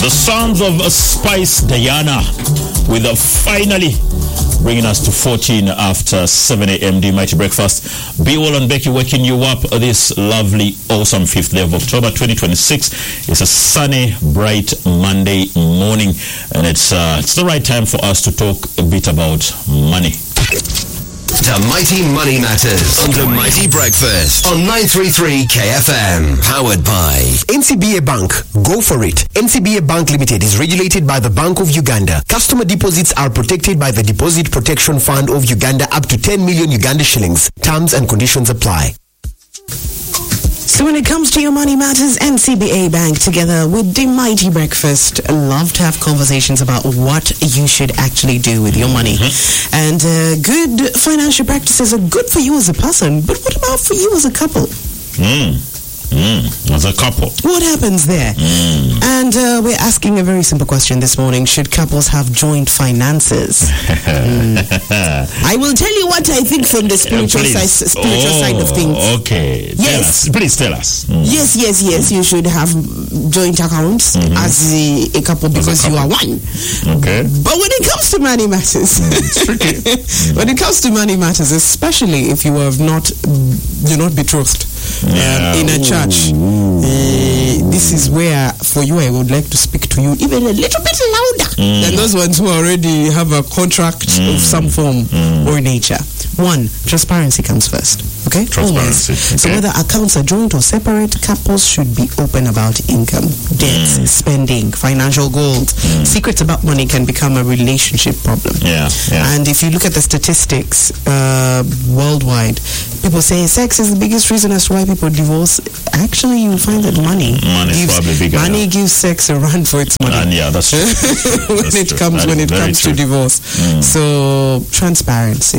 The sounds of Spice Diana with a finally bringing us to 14 after 7 a.m. The Mighty Breakfast. Be-Wall and Becky waking you up this lovely, awesome 5th day of October 2026. It's a sunny, bright Monday morning, and it's the right time for us to talk a bit about money. The Mighty Money Matters on the Mighty Breakfast on 933 KFM. Powered by NCBA Bank. Go for it. NCBA Bank Limited is regulated by the Bank of Uganda. Customer deposits are protected by the Deposit Protection Fund of Uganda up to 10 million Uganda shillings. Terms and conditions apply. So when it comes to your money matters, NCBA Bank, together with the Mighty Breakfast, love to have conversations about what you should actually do with your money. And good financial practices are good for you as a person, but what about for you as a couple? As a couple. What happens there? And we're asking a very simple question this morning. Should couples have joint finances? I will tell you what I think from the spiritual side of things. Okay. Yes. Please tell us. Yes. You should have joint accounts as a couple because you are one. Okay. But when it comes to money matters, it's tricky. When it comes to money matters, especially if you're not betrothed in a church, this is where, for you, I would like to speak to you even a little bit louder than those ones who already have a contract of some form or nature. One, transparency comes first. Okay? Transparency. Okay. So whether accounts are joint or separate, couples should be open about income, debts, spending, financial goals. Secrets about money can become a relationship problem. Yeah. And if you look at the statistics worldwide, people say sex is the biggest reason as to why people divorce. Actually, you will find that money is probably bigger. Money gives sex a run for its money. And yeah, that's true. when it comes to divorce. So transparency.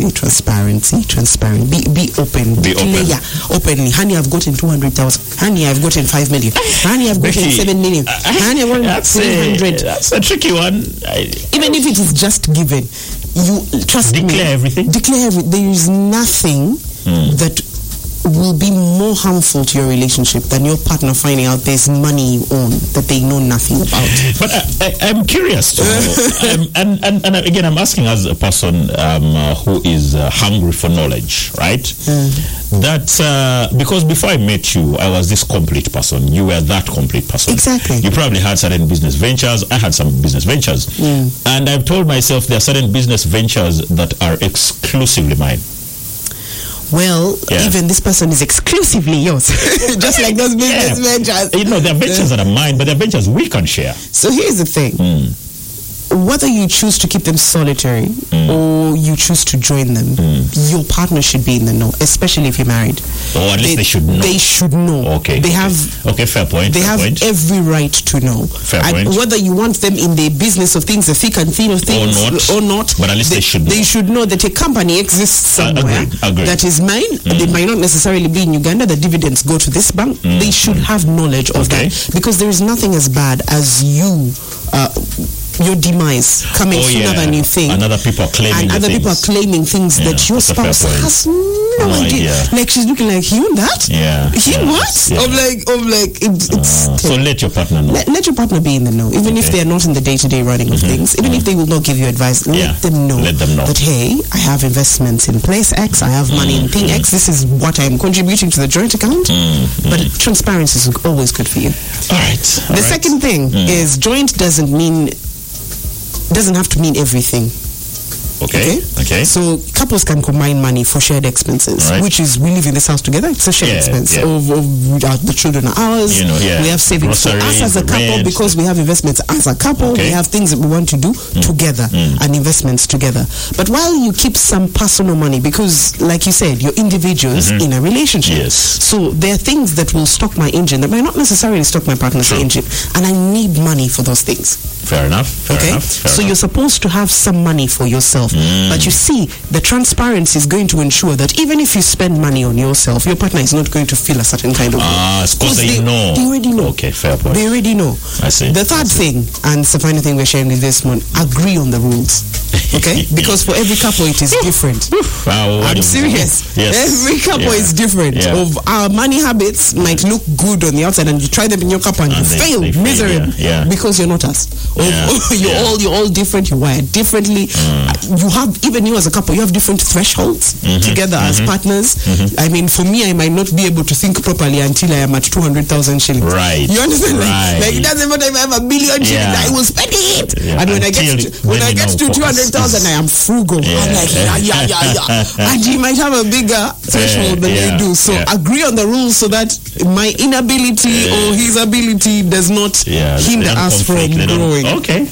Be open. Be open. Openly. Honey, I've gotten 200,000. Honey, I've gotten 5 million. Honey, I've gotten 7 million. Honey, I've gotten 300. That's a tricky one. Even if it is just given, you trust me. Declare everything. There is nothing that will be more harmful to your relationship than your partner finding out there's money you own that they know nothing about. But I'm curious to know, and again, I'm asking as a person who is hungry for knowledge, right? That because before I met you, I was this complete person. You were that complete person. Exactly. You probably had certain business ventures. I had some business ventures. And I've told myself there are certain business ventures that are exclusively mine. Well, even this person is exclusively yours. Just like those business ventures. There are ventures that are mine, but there are ventures we can share. So here's the thing. Whether you choose to keep them solitary or you choose to join them, your partner should be in the know, especially if you're married. Or at least they should know. They should know. Okay. Fair point. They have every right to know. Fair point. Whether you want them in the business of things, the thick and thin of things, or not. But at least they should know. They should know that a company exists somewhere Agreed. that is mine. They might not necessarily be in Uganda. The dividends go to this bank. They should have knowledge of that, because there is nothing as bad as your demise coming sooner than you think. And other people are claiming things that your spouse has no idea. Like she's looking like, you that? What? So let your partner know. Let your partner be in the know, even if they are not in the day-to-day running of things. Even if they will not give you advice, let them know. That hey, I have investments in place X. I have money in thing X. This is what I am contributing to the joint account. But transparency is always good for you. All right. The second thing is joint doesn't have to mean everything. Okay. So couples can combine money for shared expenses, which is we live in this house together. It's a shared expense. The children are ours. We have savings for us as a couple because we have investments as a couple. We have things that we want to do together and investments together. But while you keep some personal money, because like you said, you're individuals in a relationship. Yes. So there are things that will stock my engine that might not necessarily stock my partner's engine, and I need money for those things. Fair enough. So you're supposed to have some money for yourself. But you see, the transparency is going to ensure that even if you spend money on yourself, your partner is not going to feel a certain kind of way. Because they know. They already know. Okay, fair point. They already know. I see. The third thing, and it's the final thing we're sharing with this one, agree on the rules. Okay? Because for every couple it is different. I'm serious. Yes. Every couple is different. Of our money habits might look good on the outside, and you try them in your couple and you fail miserably because you're not us. You're all different. You wire differently. You have, even you as a couple, you have different thresholds together as partners. I mean, for me, I might not be able to think properly until I am at 200,000 shillings. Right. You understand? Like it doesn't matter if I have 1 million shillings, I will spend it. And when I get to 200,000, I am frugal. I'm like, and he might have a bigger threshold than they do. So agree on the rules so that my inability or his ability does not hinder us from growing. Okay.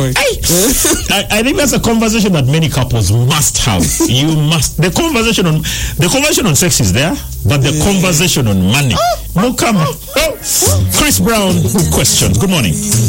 I think that's a conversation that many couples must have. You must. The conversation on sex is there, but the conversation on money. No, come on. Chris Brown with questions. Good morning.